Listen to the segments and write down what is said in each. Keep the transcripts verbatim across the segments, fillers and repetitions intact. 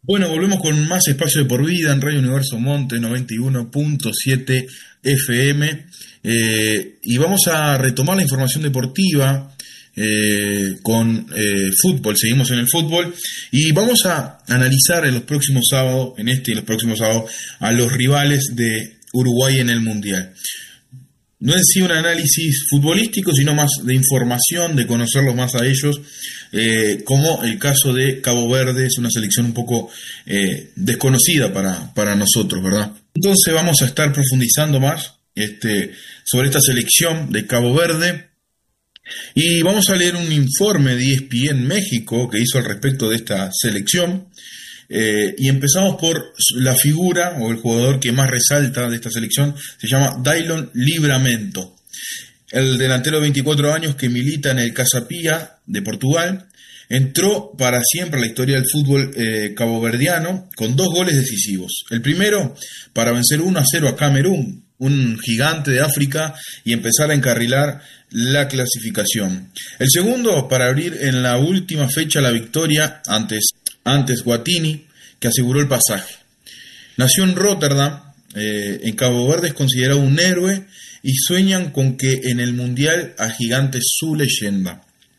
Bueno, volvemos con más espacio de por vida en Radio Universo Monte noventa y uno punto siete F M, eh, y vamos a retomar la información deportiva eh, con eh, fútbol. Seguimos en el fútbol y vamos a analizar en los próximos sábados, en este y los próximos sábados, a los rivales de Uruguay en el Mundial. No es sí un análisis futbolístico, sino más de información, de conocerlos más a ellos, eh, como el caso de Cabo Verde. Es una selección un poco eh, desconocida para, para nosotros, ¿verdad? Entonces vamos a estar profundizando más este, sobre esta selección de Cabo Verde, y vamos a leer un informe de E S P N México que hizo al respecto de esta selección. Eh, y empezamos por la figura o el jugador que más resalta de esta selección. Se llama Daylon Livramento, el delantero de veinticuatro años que milita en el Casa Pia de Portugal. Entró para siempre a la historia del fútbol eh, caboverdiano con dos goles decisivos. El primero para vencer uno a cero a Camerún, un gigante de África, y empezar a encarrilar la clasificación. El segundo para abrir en la última fecha la victoria antes Antes Guatini, que aseguró el pasaje. Nació en Rotterdam, eh, en Cabo Verde, es considerado un héroe y sueñan con que en el Mundial agigante su leyenda.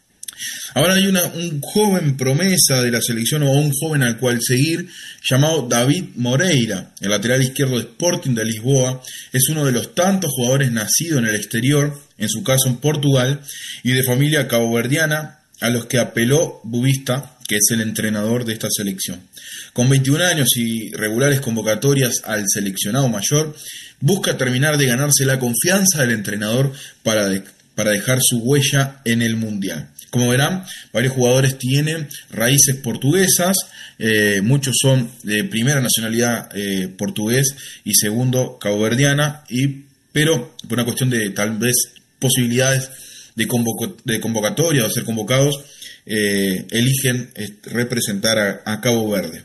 Ahora hay una, un joven promesa de la selección, o un joven al cual seguir, llamado David Moreira, el lateral izquierdo de Sporting de Lisboa. Es uno de los tantos jugadores nacidos en el exterior, en su caso en Portugal, y de familia caboverdiana, a los que apeló Bubista, que es el entrenador de esta selección. Con veintiún años y regulares convocatorias al seleccionado mayor, busca terminar de ganarse la confianza del entrenador para, de, para dejar su huella en el Mundial. Como verán, varios jugadores tienen raíces portuguesas, eh, muchos son de primera nacionalidad eh, portugués y segundo caboverdiana, y, pero por una cuestión de tal vez posibilidades de, convoco, de convocatoria o ser convocados, eh, eligen eh, representar a, a Cabo Verde.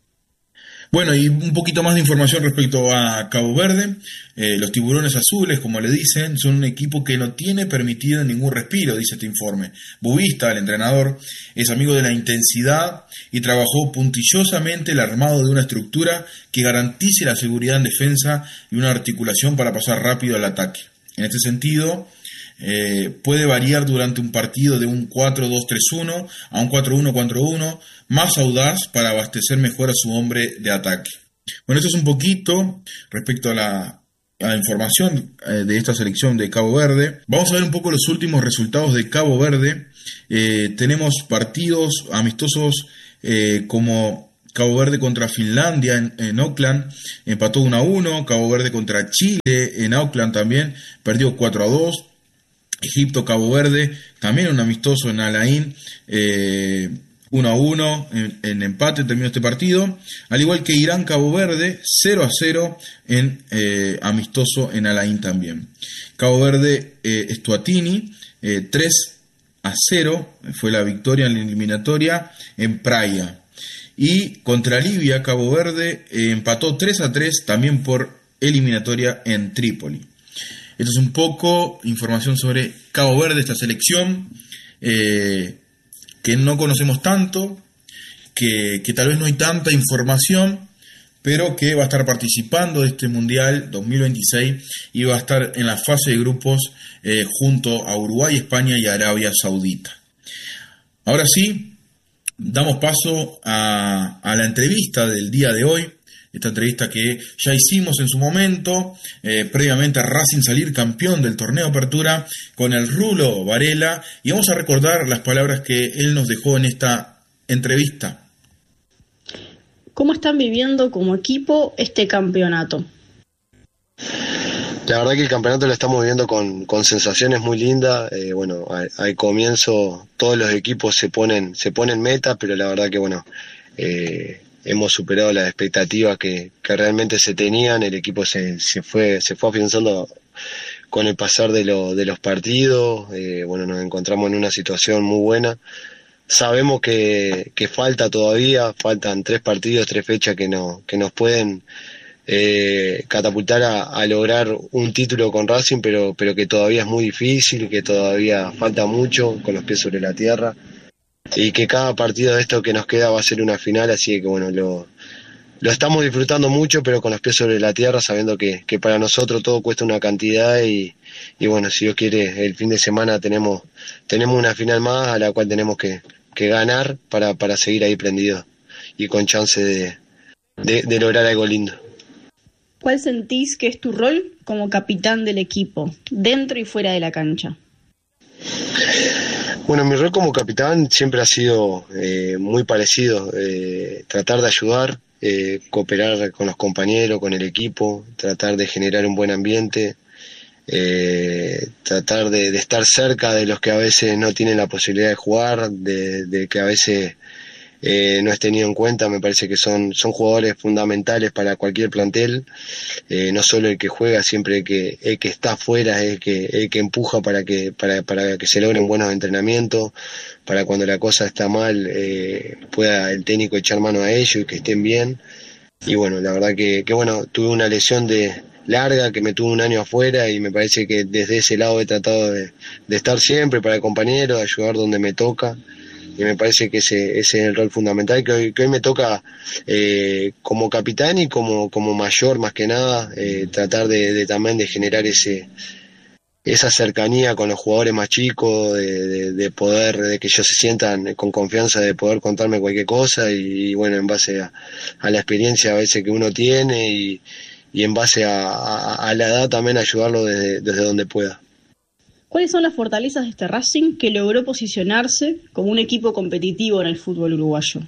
Bueno, y un poquito más de información respecto a Cabo Verde. Eh, los tiburones azules, como le dicen, son un equipo que no tiene permitido ningún respiro, dice este informe. Bubista, el entrenador, es amigo de la intensidad y trabajó puntillosamente el armado de una estructura que garantice la seguridad en defensa y una articulación para pasar rápido al ataque. En este sentido, Eh, puede variar durante un partido de un cuatro dos tres uno a un cuatro uno cuatro uno, más audaz para abastecer mejor a su hombre de ataque. Bueno, esto es un poquito respecto a la, a la información eh, de esta selección de Cabo Verde. Vamos a ver un poco los últimos resultados de Cabo Verde. Eh, tenemos partidos amistosos eh, como Cabo Verde contra Finlandia en, en Auckland, empató uno a uno. Cabo Verde contra Chile en Auckland también, perdió cuatro a dos. Egipto, Cabo Verde, también un amistoso en Alain, eh, uno a uno, en, en empate terminó este partido. Al igual que Irán, Cabo Verde, cero a cero en eh, amistoso en Alain también. Cabo Verde, eh, Eswatini, eh, tres a cero, fue la victoria en la eliminatoria en Praia. Y contra Libia, Cabo Verde eh, empató tres a tres, también por eliminatoria en Trípoli. Esto es un poco información sobre Cabo Verde, esta selección eh, que no conocemos tanto, que, que tal vez no hay tanta información, pero que va a estar participando de este Mundial dos mil veintiséis y va a estar en la fase de grupos eh, junto a Uruguay, España y Arabia Saudita. Ahora sí, damos paso a, a la entrevista del día de hoy. Esta entrevista que ya hicimos en su momento, eh, previamente a Racing salir campeón del torneo Apertura, con el Rulo Varela, y vamos a recordar las palabras que él nos dejó en esta entrevista. ¿Cómo están viviendo como equipo este campeonato? La verdad que el campeonato lo estamos viviendo con, con sensaciones muy lindas. Eh, bueno, al, al comienzo todos los equipos se ponen, se ponen meta, pero la verdad que bueno, eh, hemos superado las expectativas que, que realmente se tenían. El equipo se, se fue se fue afianzando con el pasar de, lo, de los partidos. Eh, bueno, nos encontramos en una situación muy buena. Sabemos que, que falta todavía, faltan tres partidos, tres fechas que, no, que nos pueden eh, catapultar a, a lograr un título con Racing, pero, pero que todavía es muy difícil, que todavía falta mucho, con los pies sobre la tierra. y que cada partido de esto que nos queda va a ser una final, así que bueno, lo, lo estamos disfrutando mucho, pero con los pies sobre la tierra, sabiendo que, que para nosotros todo cuesta una cantidad y, y bueno, si Dios quiere, el fin de semana tenemos tenemos una final más a la cual tenemos que, que ganar para, para seguir ahí prendidos y con chance de, de, de lograr algo lindo. ¿Cuál sentís que es tu rol como capitán del equipo, dentro y fuera de la cancha? Bueno, mi rol como capitán siempre ha sido eh, muy parecido, eh, tratar de ayudar, eh, cooperar con los compañeros, con el equipo, tratar de generar un buen ambiente, eh, tratar de, de estar cerca de los que a veces no tienen la posibilidad de jugar, de, de que a veces eh, no es tenido en cuenta. Me parece que son, son jugadores fundamentales para cualquier plantel, eh, no solo el que juega, siempre el que, el que está afuera, el que, el que empuja para que, para, para que se logren buenos entrenamientos, para cuando la cosa está mal eh, pueda el técnico echar mano a ellos y que estén bien. Y bueno, la verdad que, que bueno, tuve una lesión de larga que me tuvo un año afuera y me parece que desde ese lado he tratado de, de estar siempre para el compañero, de ayudar donde me toca. Y me parece que ese, ese es el rol fundamental que hoy, que hoy me toca eh, como capitán y como, como mayor más que nada, eh, tratar de, de también de generar ese esa cercanía con los jugadores más chicos, de, de, de poder, de que ellos se sientan con confianza de poder contarme cualquier cosa y, y bueno, en base a, a la experiencia a veces que uno tiene y, y en base a, a, a la edad también ayudarlo desde, desde donde pueda. ¿Cuáles son las fortalezas de este Racing que logró posicionarse como un equipo competitivo en el fútbol uruguayo?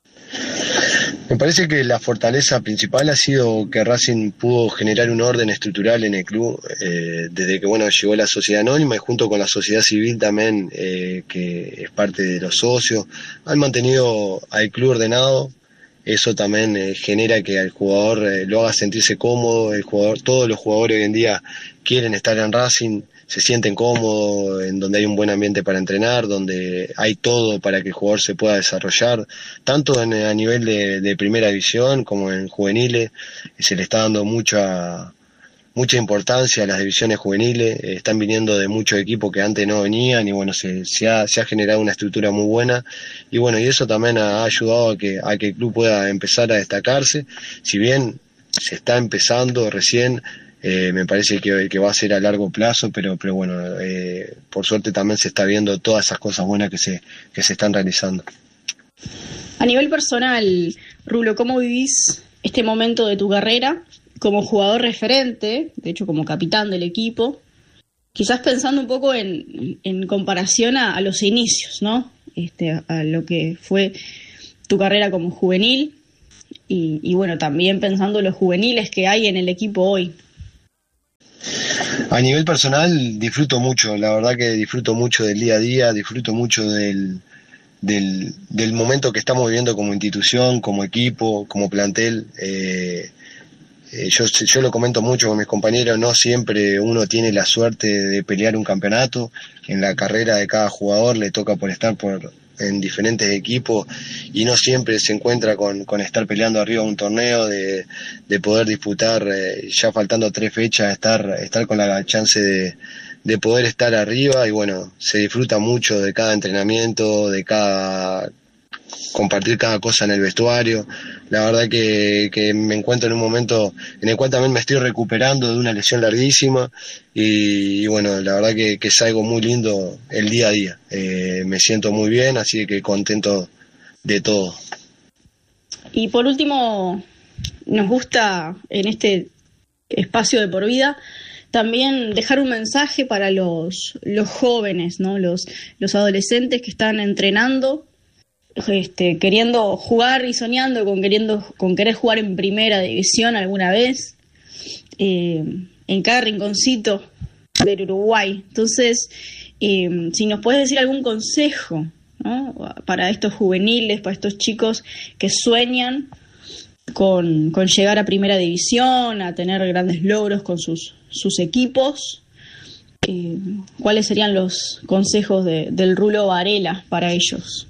Me parece que la fortaleza principal ha sido que Racing pudo generar un orden estructural en el club eh, desde que bueno llegó la sociedad anónima y junto con la sociedad civil también, eh, que es parte de los socios, han mantenido al club ordenado. Eso también eh, genera que al jugador eh, lo haga sentirse cómodo. El jugador, todos los jugadores hoy en día quieren estar en Racing, se sienten cómodos, en donde hay un buen ambiente para entrenar, donde hay todo para que el jugador se pueda desarrollar, tanto en, a nivel de, de primera división como en juveniles. Se le está dando mucha mucha importancia a las divisiones juveniles, eh, están viniendo de muchos equipos que antes no venían y bueno, se, se, ha, se ha generado una estructura muy buena y bueno, y eso también ha ayudado a que, a que el club pueda empezar a destacarse. Si bien se está empezando recién, Eh, me parece que, que va a ser a largo plazo, pero, pero bueno, eh, por suerte también se está viendo todas esas cosas buenas que se, que se están realizando. A nivel personal, Rulo, ¿cómo vivís este momento de tu carrera como jugador referente, de hecho como capitán del equipo? Quizás pensando un poco en, en comparación a, a los inicios, ¿no? Este, a lo que fue tu carrera como juvenil y, y bueno, también pensando en los juveniles que hay en el equipo hoy. A nivel personal disfruto mucho, la verdad que disfruto mucho del día a día, disfruto mucho del, del, del momento que estamos viviendo como institución, como equipo, como plantel. Eh, eh, yo, yo lo comento mucho con mis compañeros, no siempre uno tiene la suerte de pelear un campeonato. En la carrera de cada jugador le toca por estar por en diferentes equipos y no siempre se encuentra con, con estar peleando arriba de un torneo, de, de poder disputar eh, ya faltando tres fechas, estar, estar con la chance de, de poder estar arriba y bueno, se disfruta mucho de cada entrenamiento, de cada compartir cada cosa en el vestuario. La verdad que, que me encuentro en un momento en el cual también me estoy recuperando de una lesión larguísima y, y bueno, la verdad que, que es algo muy lindo el día a día. Eh, me siento muy bien, así que contento de todo. Y por último, nos gusta en este espacio de por vida también dejar un mensaje para los, los jóvenes, ¿no? Los, los adolescentes que están entrenando, Este, queriendo jugar y soñando con queriendo con querer jugar en primera división alguna vez, eh, en cada rinconcito del Uruguay. Entonces, eh, si nos puedes decir algún consejo, ¿no? Para estos juveniles, para estos chicos que sueñan con, con llegar a primera división, a tener grandes logros con sus, sus equipos, eh, ¿cuáles serían los consejos de, del Rulo Varela para ellos?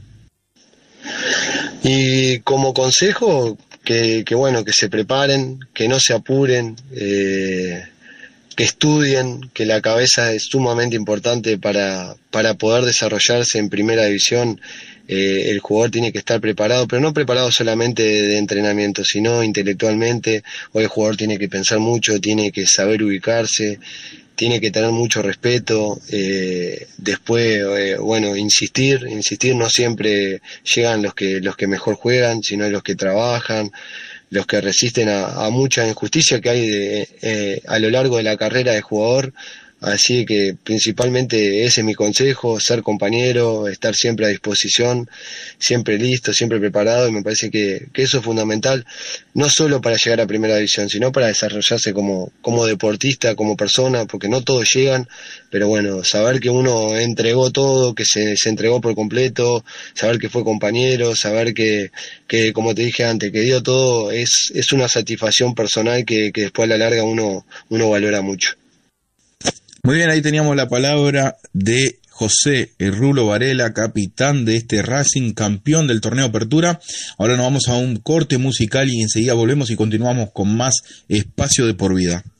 Y como consejo, que, que bueno, que se preparen, que no se apuren, eh, que estudien, que la cabeza es sumamente importante para, para poder desarrollarse en primera división. eh, el jugador tiene que estar preparado, pero no preparado solamente de, de entrenamiento, sino intelectualmente. Hoy el jugador tiene que pensar mucho, tiene que saber ubicarse, tiene que tener mucho respeto, eh, después, eh, bueno, insistir, insistir, no siempre llegan los que, los que mejor juegan, sino los que trabajan, los que resisten a, a mucha injusticia que hay de, eh, a lo largo de la carrera de jugador. Así que principalmente ese es mi consejo, ser compañero, estar siempre a disposición, siempre listo, siempre preparado, y me parece que, que eso es fundamental, no solo para llegar a primera división, sino para desarrollarse como, como deportista, como persona, porque no todos llegan, pero bueno, saber que uno entregó todo, que se, se entregó por completo, saber que fue compañero, saber que, que como te dije antes, que dio todo, es, es una satisfacción personal que, que después a la larga uno, uno valora mucho. Muy bien, ahí teníamos la palabra de José El Rulo Varela, capitán de este Racing, campeón del torneo Apertura. Ahora nos vamos a un corte musical y enseguida volvemos y continuamos con más Espacio de Por Vida.